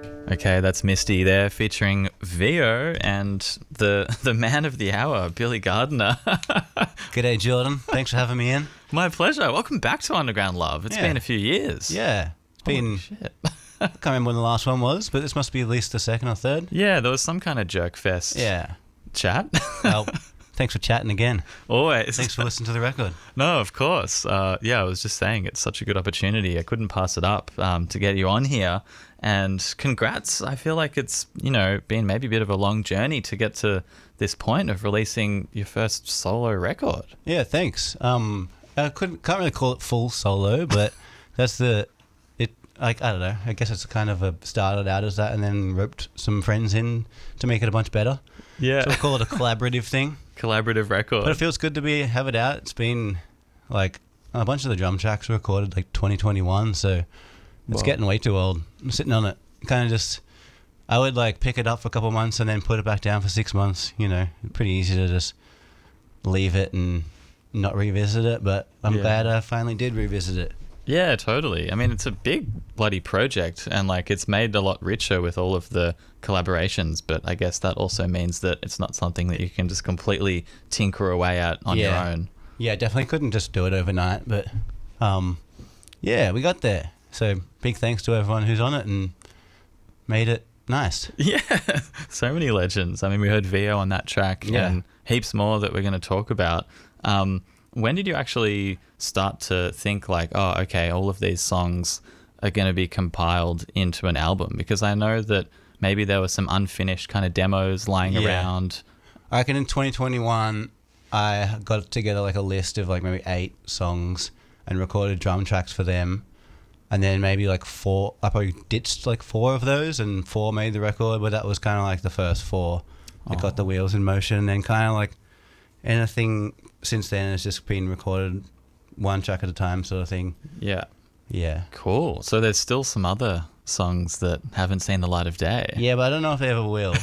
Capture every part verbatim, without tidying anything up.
Okay, that's Misty there, featuring Vio and the the man of the hour, Billy Gardiner. G'day, Jordan. Thanks for having me in. My pleasure. Welcome back to Underground Love. It's Yeah. been a few years. Yeah, it's Holy been. shit. I can't remember when the last one was, but this must be at least the second or third. Yeah, there was some kind of jerk fest Yeah. chat. Well, thanks for chatting again. Always. Thanks for listening to the record. No, of course. Uh, yeah, I was just saying it's such a good opportunity. I couldn't pass it up um, to get you on here. And congrats. I feel like it's, you know, been maybe a bit of a long journey to get to this point of releasing your first solo record. Yeah, thanks. Um, I couldn't can't really call it full solo, but that's the it. Like I don't know. I guess it's kind of a started out as that, and then roped some friends in to make it a bunch better. Yeah. So we'll call it a collaborative thing. Collaborative record. But it feels good to be have it out. It's been like a bunch of the drum tracks were recorded like twenty twenty-one, so it's Whoa. getting way too old. I'm sitting on it. Kind of just, I would like pick it up for a couple months and then put it back down for six months. You know, pretty easy to just leave it and not revisit it. But I'm Yeah. glad I finally did revisit it. Yeah, totally. I mean, it's a big bloody project, and like it's made a lot richer with all of the collaborations, but I guess that also means that it's not something that you can just completely tinker away at on Yeah. your own. Yeah, definitely couldn't just do it overnight, but um, yeah, we got there. So big thanks to everyone who's on it and made it nice. Yeah, so many legends. I mean, we heard Vio on that track Yeah. and heaps more that we're going to talk about. Um, when did you actually start to think like, oh, okay, all of these songs are going to be compiled into an album? Because I know that maybe there were some unfinished kind of demos lying Yeah. around. I reckon in twenty twenty-one, I got together like a list of like maybe eight songs and recorded drum tracks for them. And then maybe like four, I probably ditched like four of those and four made the record, but that was kind of like the first four that got the wheels in motion. And then kind of like anything since then has just been recorded one track at a time sort of thing. Yeah. Yeah. Cool. So there's still some other songs that haven't seen the light of day. Yeah, but I don't know if they ever will.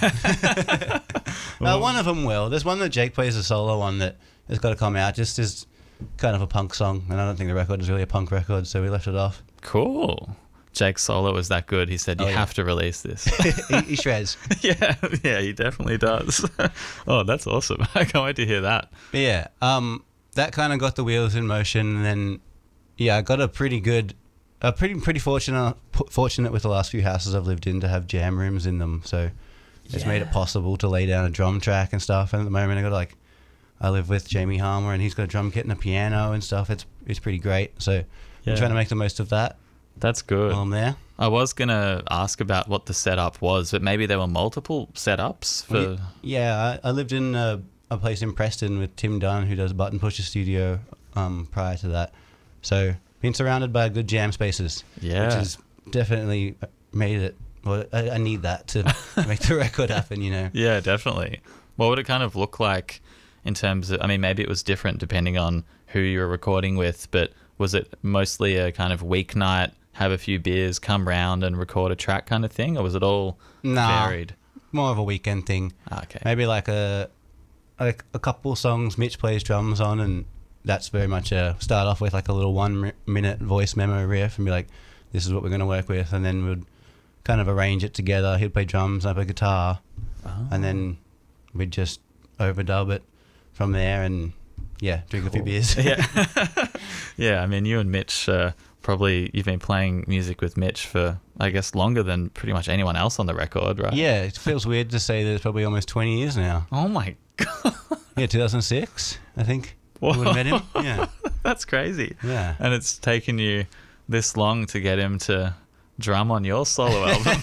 uh, one of them will. There's one that Jake plays a solo on that has got to come out just as kind of a punk song. And I don't think the record is really a punk record, so we left it off. Cool. Jake's solo was that good. He said, you Oh, yeah. have to release this. he, he shreds. yeah, yeah, he definitely does. Oh, that's awesome. I can't wait to hear that. But yeah, um, that kind of got the wheels in motion. And then, yeah, I got a pretty good, uh, pretty pretty fortunate fortunate with the last few houses I've lived in to have jam rooms in them. So it's made it Yeah. possible to lay down a drum track and stuff. And at the moment, I got like, I live with Jamie Harmer, and he's got a drum kit and a piano and stuff. It's it's pretty great. So Yeah. I'm trying to make the most of that That's good. while I'm there. I was going to ask about what the setup was, but maybe there were multiple setups for... Ye- Yeah, I, I lived in a, a place in Preston with Tim Dunn, who does Button Pusher Studio um, prior to that. So being surrounded by good jam spaces, Yeah. which has definitely made it. Well, I, I need that to make the record happen, you know. Yeah, definitely. What would it kind of look like in terms of... I mean, maybe it was different depending on who you were recording with, but was it mostly a kind of weeknight, have a few beers, come round and record a track kind of thing, or was it all Nah. varied? More of a weekend thing. Ah, okay. Maybe like a like a couple songs Mitch plays drums on, and that's very much a start off with like a little one mi- minute voice memo riff and be like, this is what we're going to work with, and then we'd kind of arrange it together. He'd play drums, I'd play guitar, Oh. and then we'd just overdub it from there and yeah, drink a few beers. yeah. Yeah, I mean, you and Mitch, uh, probably, you've been playing music with Mitch for, I guess, longer than pretty much anyone else on the record, right? Yeah, it feels weird to say that it's probably almost twenty years now. Oh my God. Yeah, two thousand six, I think. Whoa. You would have met him. Yeah. That's crazy. Yeah. And it's taken you this long to get him to drum on your solo album.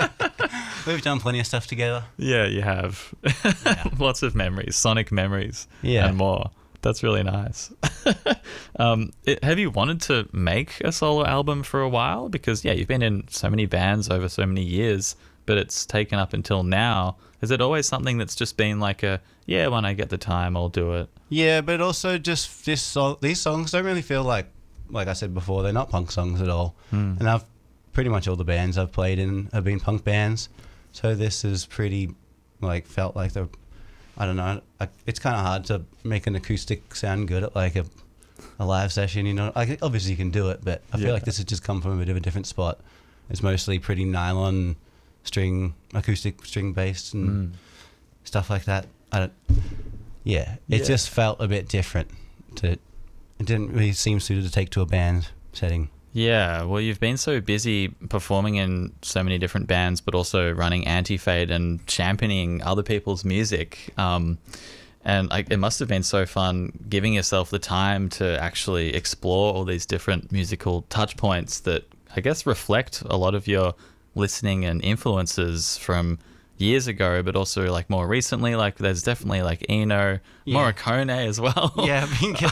We've done plenty of stuff together. Yeah, you have. Lots of memories, sonic memories, Yeah. and more. That's really nice. um, it, have you wanted to make a solo album for a while? Because, yeah, you've been in so many bands over so many years, but it's taken up until now. Is it always something that's just been like a, yeah, when I get the time, I'll do it? Yeah, but also just this song, these songs don't really feel like, like I said before, they're not punk songs at all. Hmm. And I've pretty much all the bands I've played in have been punk bands, so this is pretty, like, felt like the, I don't know, I, it's kind of hard to make an acoustic sound good at like a, a live session. You know, like obviously you can do it, but I feel Yeah. like this has just come from a bit of a different spot. It's mostly pretty nylon, string, acoustic string bass and Mm. stuff like that. I don't. Yeah, it Yeah. just felt a bit different. To it didn't really seem suited to take to a band setting. Yeah, well, you've been so busy performing in so many different bands, but also running Anti-Fade and championing other people's music. Um, and like, it must have been so fun giving yourself the time to actually explore all these different musical touch points that I guess reflect a lot of your listening and influences from years ago, but also like more recently. Like, there's definitely like Eno, Yeah. Morricone as well. Yeah,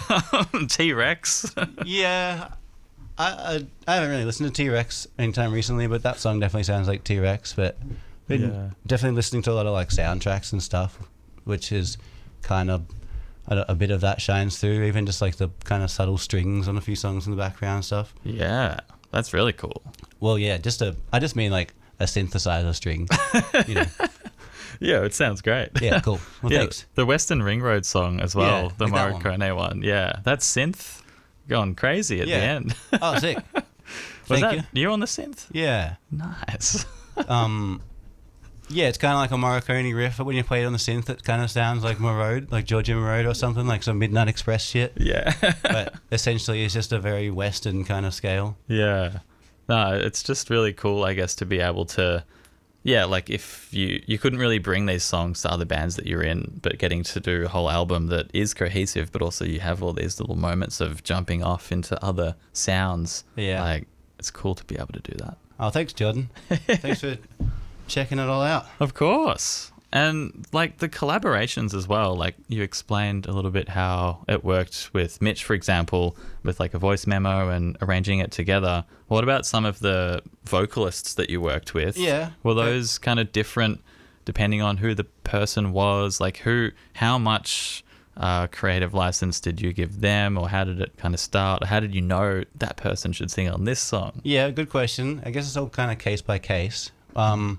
I mean, T-Rex. yeah. I, I I haven't really listened to T-Rex anytime recently, but that song definitely sounds like T-Rex. But been Yeah. definitely listening to a lot of like soundtracks and stuff, which is kind of a, a bit of that shines through. Even just like the kind of subtle strings on a few songs in the background and stuff. Yeah, that's really cool. Well, yeah, just a I just mean like a synthesizer string. You know. Yeah, it sounds great. Yeah, cool. Well, yeah, thanks. the Western Ring Road song as well, Yeah, the like that one. Morricone one. Yeah, that's synth going crazy at the Yeah. end. Oh, sick. Was Thank that you. you on the synth? Yeah. Nice. Um, yeah, it's kind of like a Morricone riff, but when you play it on the synth, it kind of sounds like Morode, like Georgia Morode or something, like some Midnight Express shit. Yeah. But essentially, it's just a very Western kind of scale. Yeah. No, it's just really cool, I guess, to be able to, yeah, like if you you couldn't really bring these songs to other bands that you're in, but getting to do a whole album that is cohesive, but also you have all these little moments of jumping off into other sounds. Yeah. Like, it's cool to be able to do that. Oh, thanks, Jordan. Thanks for checking it all out. Of course. And like the collaborations as well, like you explained a little bit how it worked with Mitch, for example, with like a voice memo and arranging it together. What about some of the vocalists that you worked with? Yeah. Were those kind of different depending on who the person was? Like who, how much uh, creative license did you give them, or how did it kind of start? How did you know that person should sing on this song? Yeah, good question. I guess it's all kind of case by case. Um,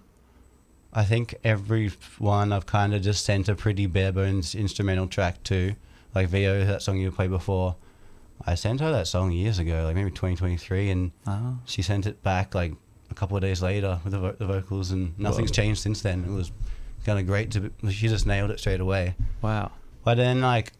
I think everyone I've kind of just sent a pretty bare bones instrumental track to. Like Vio, that song you played before. I sent her that song years ago, like maybe twenty twenty-three, and Oh. she sent it back like a couple of days later with the, vo- the vocals, and nothing's Whoa. changed since then. It was kind of great to be, she just nailed it straight away. Wow. But then like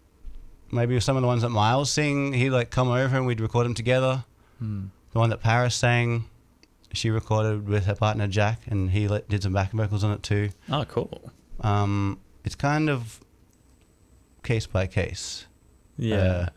maybe some of the ones that Miles sing, he'd like come over and we'd record them together. Hmm. The one that Paris sang, she recorded with her partner Jack, and he let, did some backing vocals on it too. Oh, cool. Um, it's kind of case by case. Yeah. Uh,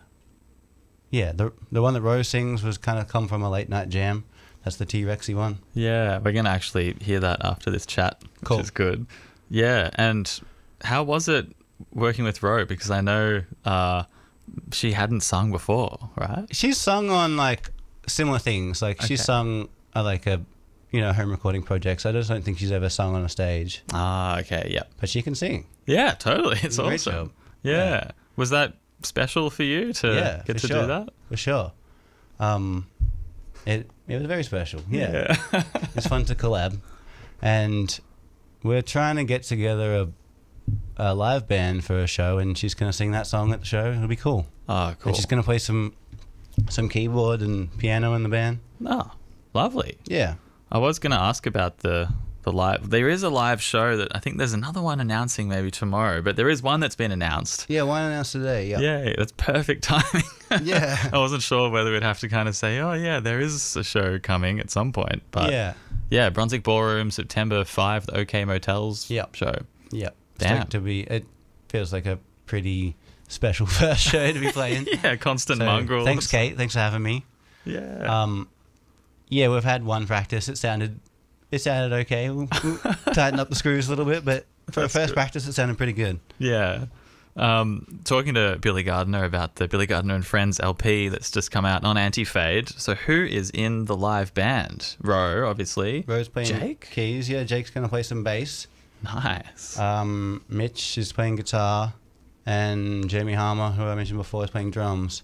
yeah, the the one that Rose sings was kind of come from a late night jam. That's the T-Rexy one. Yeah, we're going to actually hear that after this chat, which Cool. is good. Yeah, and how was it working with Ro? Because I know uh, she hadn't sung before, right? She's sung on like similar things. Like she's Okay. sung uh, like a, you know, home recording projects. I just don't think she's ever sung on a stage, Ah, okay, yeah. but she can sing. Yeah, totally. It's Great awesome. job. Yeah. Yeah. Was that special for you to Yeah, get for to sure. do that? For sure. Um, it it was very special. Yeah. Yeah. It's fun to collab, and we're trying to get together a, a live band for a show, and she's gonna sing that song at the show. It'll be cool. Oh, cool. And she's gonna play some some keyboard and piano in the band. Oh, lovely. Yeah. I was going to ask about the the live. There is a live show that I think there's another one announcing maybe tomorrow, but there is one that's been announced. Yeah. One announced today. Yeah. Yay, that's perfect timing. Yeah. I wasn't sure whether we'd have to kind of say, oh yeah, there is a show coming at some point. But yeah, Yeah. Brunswick Ballroom, September fifth, the OK Motels Yep. show. Yeah. Damn. Stoked to be. It feels like a pretty special first show to be playing. Yeah, Constant So, Mongrels. thanks, Kate. Thanks for having me. Yeah. Um, yeah, we've had one practice. It sounded, it sounded okay. We'll, we'll tighten up the screws a little bit, but for a That's first good. practice, it sounded pretty good. Yeah. Um, talking to Billy Gardner about the Billy Gardner and Friends L P that's just come out on Anti-Fade. So who is in the live band? Ro, obviously. Rose playing Jake? keys. Yeah, Jake's gonna play some bass. Nice. Um, Mitch is playing guitar, and Jamie Harmer, who I mentioned before, is playing drums.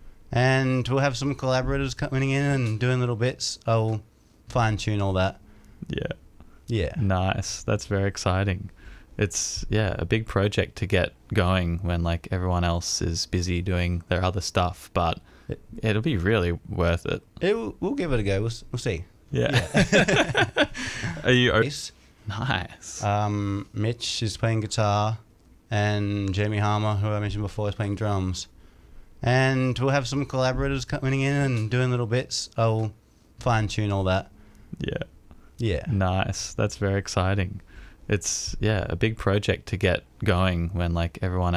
And we'll have some collaborators coming in and doing little bits. I'll fine tune all that. yeah. Yeah. Nice. That's very exciting. It's, yeah, a big project to get going when, like, everyone else is busy doing their other stuff, but It- it'll be really worth it. It, will- we'll give it a go. We'll, s- we'll see. Yeah. Are you o- bass. nice? Um, Mitch is playing guitar, and Jamie Harmer, who I mentioned before, is playing drums. And we'll have some collaborators coming in and doing little bits. I'll fine tune all that. Yeah. Yeah. Nice. That's very exciting. It's yeah a big project to get going when like everyone